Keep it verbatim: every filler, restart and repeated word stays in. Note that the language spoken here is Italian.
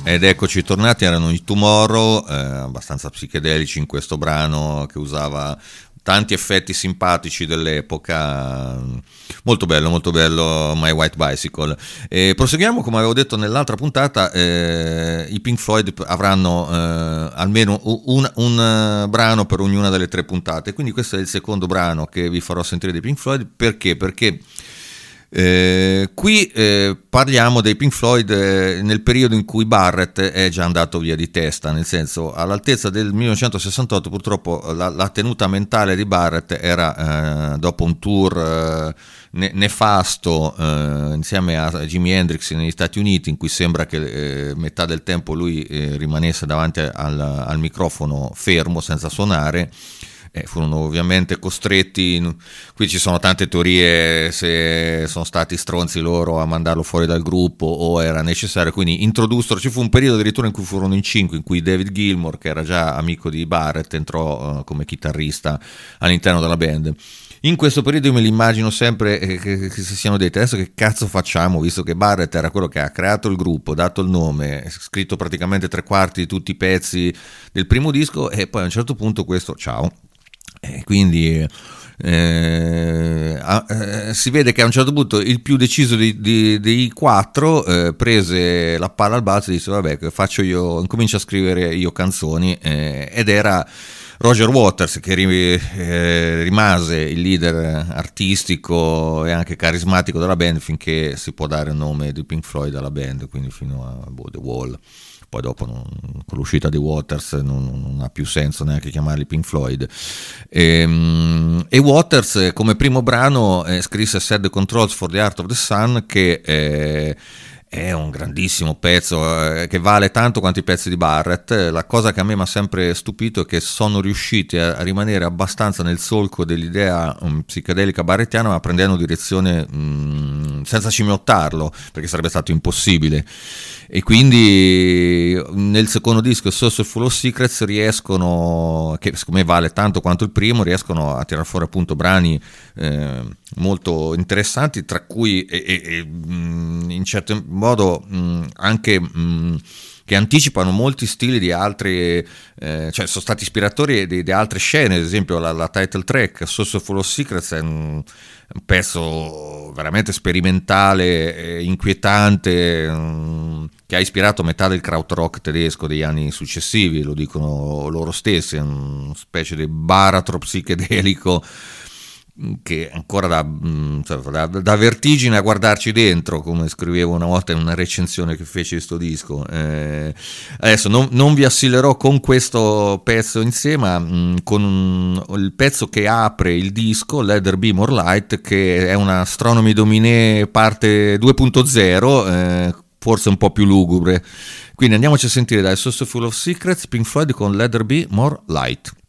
Ed eccoci tornati, erano i Tomorrow, eh, abbastanza psichedelici in questo brano che usava tanti effetti simpatici dell'epoca. Molto bello, molto bello My White Bicycle. E proseguiamo, come avevo detto nell'altra puntata, eh, i Pink Floyd avranno eh, almeno un, un uh, brano per ognuna delle tre puntate, quindi questo è il secondo brano che vi farò sentire dei Pink Floyd. Perché? Perché Eh, qui eh, parliamo dei Pink Floyd eh, nel periodo in cui Barrett è già andato via di testa, nel senso, all'altezza del millenovecentosessantotto purtroppo la, la tenuta mentale di Barrett era eh, dopo un tour eh, ne, nefasto eh, insieme a Jimi Hendrix negli Stati Uniti, in cui sembra che eh, metà del tempo lui eh, rimanesse davanti al, al microfono fermo senza suonare. Eh, furono ovviamente costretti, in... qui ci sono tante teorie se sono stati stronzi loro a mandarlo fuori dal gruppo o era necessario, quindi introdussero, ci fu un periodo addirittura in cui furono in cinque, in cui David Gilmour, che era già amico di Barrett, entrò uh, come chitarrista all'interno della band. In questo periodo io me li immagino sempre eh, che, che si siano detti: adesso che cazzo facciamo, visto che Barrett era quello che ha creato il gruppo, dato il nome, scritto praticamente tre quarti di tutti i pezzi del primo disco, e poi a un certo punto questo ciao. E quindi eh, eh, si vede che a un certo punto il più deciso dei, dei, dei quattro eh, prese la palla al balzo e disse: vabbè, faccio io, incomincio a scrivere io canzoni, eh, ed era Roger Waters che ri, eh, rimase il leader artistico e anche carismatico della band finché si può dare il nome di Pink Floyd alla band, quindi fino a boh, The Wall. Poi dopo non, con l'uscita di Waters non, non ha più senso neanche chiamarli Pink Floyd. E, e Waters come primo brano eh, scrisse Set the Controls for the Heart of the Sun, che eh, è un grandissimo pezzo eh, che vale tanto quanto i pezzi di Barrett. La cosa che a me mi ha sempre stupito è che sono riusciti a, a rimanere abbastanza nel solco dell'idea um, psichedelica barrettiana, ma prendendo direzione um, senza scimmiottarlo, perché sarebbe stato impossibile. E quindi nel secondo disco, Source Full of Secrets, riescono, che secondo me vale tanto quanto il primo, riescono a tirare fuori appunto brani eh, molto interessanti, tra cui e, e, e, in certo modo mh, anche mh, che anticipano molti stili di altri, eh, cioè sono stati ispiratori di, di altre scene. Ad esempio la, la title track Source Full of Secrets è un, un pezzo veramente sperimentale, eh, inquietante, mh, che ha ispirato metà del krautrock tedesco degli anni successivi, lo dicono loro stessi, è una specie di baratro psichedelico che ancora dà, da, da vertigine a guardarci dentro, come scrivevo una volta in una recensione che feci di sto disco. Eh, adesso non, non vi assillerò con questo pezzo in sé, ma mh, con un, il pezzo che apre il disco, Let There Be More Light, che è una Astronomy Dominé parte due punto zero, eh, forse un po' più lugubre. Quindi andiamoci a sentire dal Source Full of Secrets, Pink Floyd con Let There Be More Light.